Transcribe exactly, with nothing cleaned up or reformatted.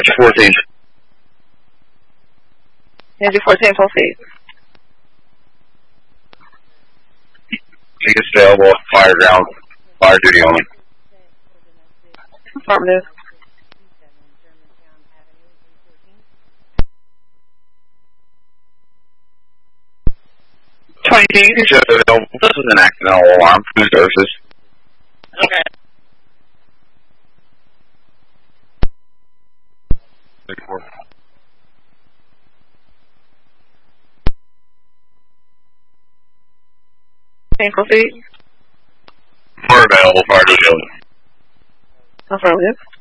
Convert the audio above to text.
It's fourteen. Energy fourteen, full speed. She is available, fire ground, fire duty only. Affirmative. twenty, you can show available. This is an accidental alarm from the services. Okay. Full speed. More available, fire duty only. Affirmative.